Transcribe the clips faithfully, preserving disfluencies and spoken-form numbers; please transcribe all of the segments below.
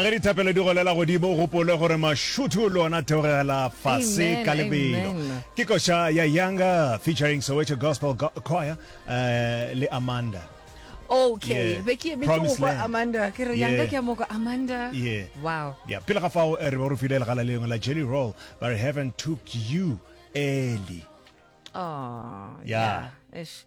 ge dithapelo di golela godimo gopole gore mashutu le ona theogela fase ka lebelo ke koša ya Younger featuring Soweto Gospel Choir uh, le Amanda. Okay, Yeah. be ke be Promised ke go Land. Amanda ke re Yeah. Younger ke mo go Amanda. Yeah. Wow. Yeah, pele ga fao re bo re file le gala lengwe la Jelly Roll but Heaven Took You Early. Oh, Yeah. yeah. Ish.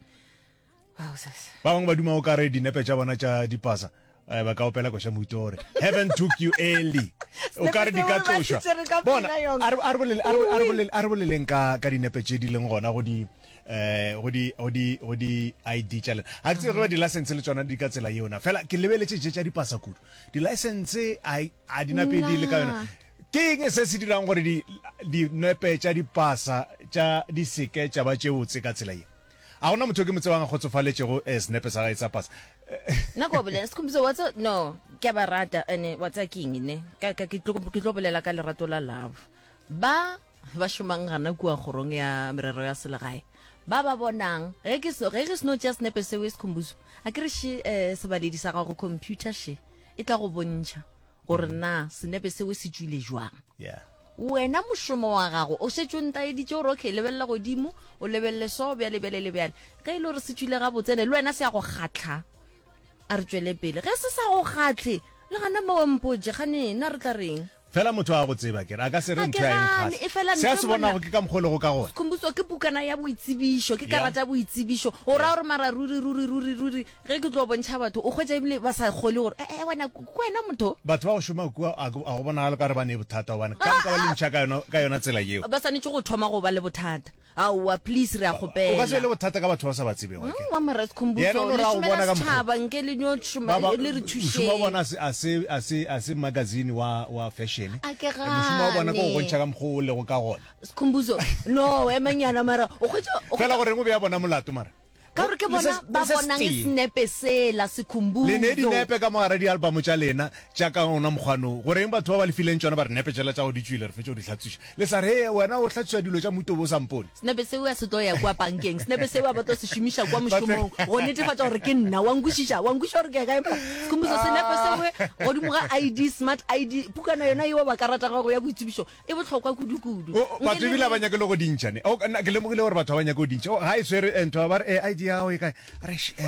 Wow, sis. Ba bangwe ba duma o ka re dinepe tša bona tša dipasa eh, ba ka opela koša mutore Heaven Took You Early o ka re di ka tlošwa bona a re- a re bolele- a re- a re bolele- a re boleleng ka ka dinepe tše di leng gona go di eh go di go di go di I D tša lena ga ke tsebe ge ba di license le tsona di ka tsela yona fela ke lebeletse tše tša dipasa kudu di license a a di nape di le ka yona ke eng se se dirang gore di dinepe tša dipasa tša di seke tša ba tše botse ka tsela ye a gona motho ke mo tsebang a kgotsofaletšego eh, senepe sa gae sa pasa Na go bolela skhumbiso what's a- no ke ba rata ene what's a king ne ka ka ke tlo ke tlo bolela ka lerato la love ba ba shumang gana kua gorong ya merero ya selegae ba ba bonang ge ke so ge ke sno just nepe se we skhumbiso a ke re shi eh se baledi sa ga go computer she e tla go bontšha gore na senepe se we se tswile jwang yeah wena mošomo wa gago o setse o ntaeditše gore okay lebelela godimo o lebelele so bjale bjale le bjale ge e le gore se tswile ga botsene le wena se ya go kgatlha a re tswele pele ge se sa go kgatlhe le gana mawampotse gane na re tla reng fela motho a go tseba kere a ka se re Ga ke ntho ya gane, e fela engkgatlha se a ntho se e bona- bonago ke ka mokgolego ka gona khumbuso ke bukana ya boitsebišo ke Yeah. karata ya boitsebišo o raya gore mara ruri ruri ruri ruri ge ke tlo bontšha batho o kgwetsa ebile ba sa kgole gore ee wena ko wena motho batho ba go šoma kua a go a go bonagale ka re ba ne bothata gobane ka nka ba le ntšha ka yona- ka yona tsela eo ba tshwanetse go thoma go ba le bothata aowa please re a o ka se le gopela bothata ka batho ba sa ba tsebego ke wa mores Yena o ra o bona ka mokgwa. setšhaba nke le nyo Ba- ba- le re mošomo wa thušeng bona a se- a se a se a se magazine wa wa fashion A ke mošomo wa bona ko go gane. bontšha ka mokgwa o lego ka gona skhumbuzo no emanyana mara o kgwetsa o fela gore ngo be ya bona molato mara ka gore ke Le se- bona ba le se bonang seteng. senepe sela le ne sekhumbuzo dinepe ka mogare dialbum tša lena jaaka ona mokgwano goreng batho ba ba lefileng tsona ba re nepe tšela tša go di tswile re fetse go di tlhatswiša le sa re "Hey, wena o tlhatswiša dilo tša motobo o sampone senepe seo ya se tlo ya kwa bankeng senepe seo a batlo se šomiša kwa mošomong go netefatsa gore ke nna wa nkwešiša wa nkwešiša gore ke ya kae sekhumbuzo senepe sewe godimo ga I D smart I D pukana yona eo ba karata gago ya boitsebišo e botlhokwa kudu-kudu O- o, batho ebile ba nyake le go dintšha ne O, nna ke lemogile gore batho ba ba nyake go dintšha O, ga e swere eh, ntho ba re eh, I D ya gago e kae a re "Sh,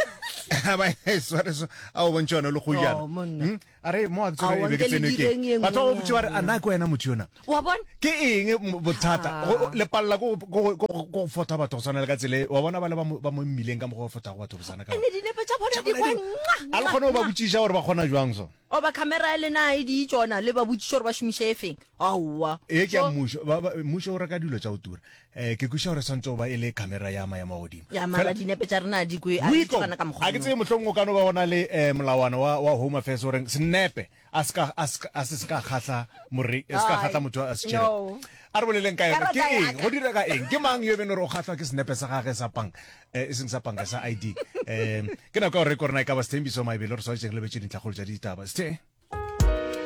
eh." Ba e swere so a o bontšha yone le go Oh, jana monna. Hmm? a re mo a Ao, tsere be ke nke le tsene direng e ke nngwe batho ba botse ba re yana. a na ke wena motho yona wa bona ke eng mo- bothata Ah. Go- le palela ko go- go go- go fota batho go tshwana le ka tsele wa bona ba le ba mo ba mo mmileng ka mo go fota go batho go sana ka ene dinepe tša bona di kwa a le kgone go ba botšiša gore ba kgona jwang so o ba camera le na e di tsona le ba botšiša gore ba šomiše e feng aowa e ke ya So, mmušo ba- ba- mmušo o reka dilo tša go tura um ke kweša gore swantse o ba e le camera ya maemo a godimo ya mara Fela- dinepe tša rena di kwe a di Wiko, tshwana ka a ke mokgwa tseye mohlong o kano ba gona le um molawana wa wa home affairs goreng senepe a ska- a ska- a se se ka kgatlha morre- a se ka Ai, kgatlha motho a se no. tšhelete a re boleleng ka yona ke Karata ya eng ka. go dira ka eng ke mang yo e bene gore o kgatlhwa ke senepe sa gage sa panka um e seng sa panka sa I D um ke nako ya gore re korena e ka ba sethembiso maebele gore swatšeng lebetse dintlhagolo tša ditaba sethe